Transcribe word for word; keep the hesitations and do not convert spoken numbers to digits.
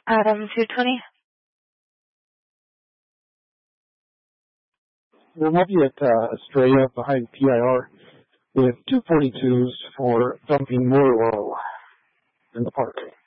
Adam two twenty. We'll have you at uh, Estrella behind P I R with two forty-twos for dumping more oil in the park.